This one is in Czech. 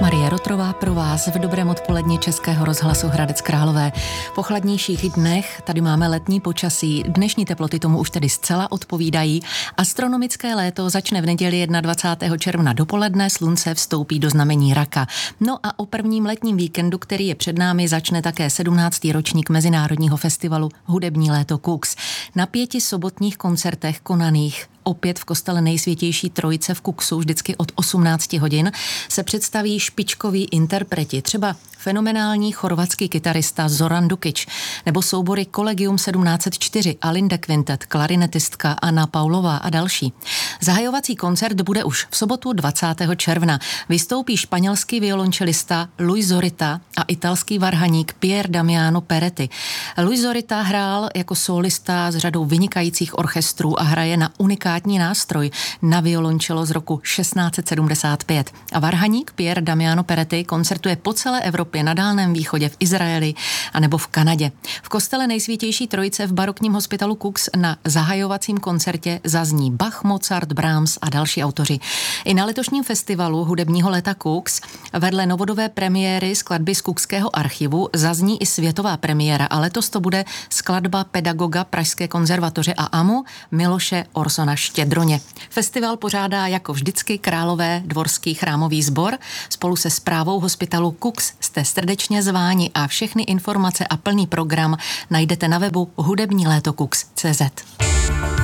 Marie Rotrová pro vás v dobrém odpoledni Českého rozhlasu Hradec Králové. Po chladnějších dnech tady máme letní počasí, dnešní teploty tomu už tedy zcela odpovídají. Astronomické léto začne v neděli 21. června dopoledne, slunce vstoupí do znamení Raka. No a o prvním letním víkendu, který je před námi, začne také 17. ročník Mezinárodního festivalu Hudební léto Kux. Na 5 sobotních koncertech konaných opět v kostele Nejsvětější Trojice v Kuxu, vždycky od 18 hodin, se představí špičkoví interpreti, třeba fenomenální chorvatský kytarista Zoran Dukic, nebo soubory Collegium 1704, Alinde Quintet, klarinetistka Anna Paulová a další. Zahajovací koncert bude už v sobotu 20. června. Vystoupí španělský violončelista Luis Zorita a italský varhaník Pier Damiano Peretti. Luis Zorita hrál jako solista s řadou vynikajících orchestrů a hraje na unikátní nástroj na violončelo z roku 1675. A varhaník Pier Damiano Peretti koncertuje po celé Evropě, na Dálném východě, v Izraeli a nebo v Kanadě. V kostele Nejsvětější Trojice v barokním hospitalu Kux na zahajovacím koncertě zazní Bach, Mozart, Brahms a další autoři. I na letošním festivalu Hudebního léta Kux vedle novodové premiéry skladby z Kuxského archivu zazní i světová premiéra a letos to bude skladba pedagoga Pražské konzervatoře a AMU Miloše Orsona Štědroně. Festival pořádá jako vždycky Králové dvorský chrámový sbor. Spolu se správou hospitalu Kux jste srdečně zváni a všechny informace a plný program najdete na webu hudebnílétokux.cz.